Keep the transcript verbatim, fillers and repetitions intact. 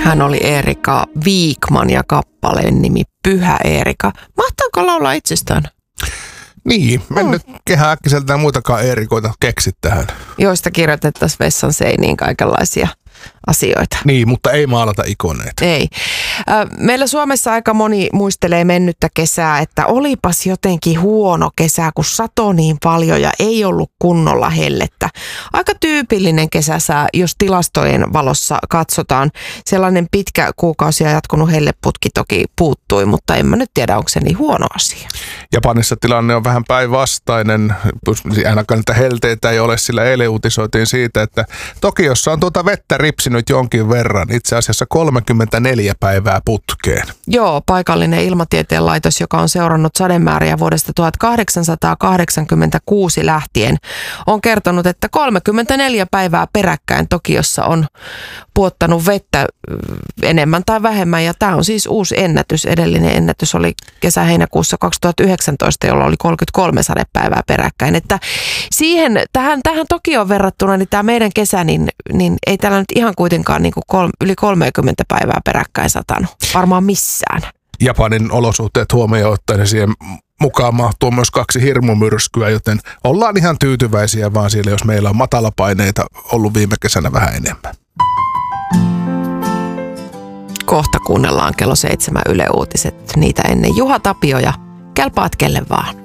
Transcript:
Hän oli Erika Wikman ja kappaleen nimi Pyhä Erika. Mahtaako laulaa itsestään? Niin, me mm. nyt kehä äkkiseltään muitakaan Eerikoita keksit tähän. Joista kirjoitettaisiin vessan seiniin kaikenlaisia asioita. Niin, mutta ei maalata ikoneita. Ei. Meillä Suomessa aika moni muistelee mennyttä kesää, että olipas jotenkin huono kesä, kun satoi niin paljon ja ei ollut kunnolla hellettä. Aika tyypillinen kesäsää, jos tilastojen valossa katsotaan. Sellainen pitkä kuukausia jatkunut helleputki toki puuttui, mutta en mä nyt tiedä, onko se niin huono asia. Japanissa tilanne on vähän päinvastainen. Ainakaan niitä helteitä ei ole, sillä eilen uutisoitiin siitä, että Tokiossa on tuota vettä ripsinyt jonkin verran, itse asiassa kolmekymmentäneljä päivää putkeen. Joo, paikallinen ilmatieteen laitos, joka on seurannut sademääriä vuodesta tuhatkahdeksansataakahdeksankymmentäkuusi lähtien, on kertonut, että kolmekymmentäneljä päivää peräkkäin Tokiossa on puottanut vettä enemmän tai vähemmän, ja tämä on siis uusi ennätys. Edellinen ennätys oli kesä-heinäkuussa kaksituhattayhdeksäntoista, jolla oli kolmekymmentäkolme sadepäivää peräkkäin. Että siihen, tähän, tähän Tokioon verrattuna, niin tämä meidän kesä, niin, niin ei täällä nyt ihan kuitenkaan niin kuin kol, yli kolmekymmentä päivää peräkkäin satanut. Varmaan missään. Japanin olosuhteet huomioon ottaen siihen mukaan mahtuu myös kaksi hirmumyrskyä, joten ollaan ihan tyytyväisiä vaan siellä, jos meillä on matalapaineita ollut viime kesänä vähän enemmän. Kohta kuunnellaan kello seitsemän Yle Uutiset. Niitä ennen Juha Tapio ja kelpaat kelle vaan.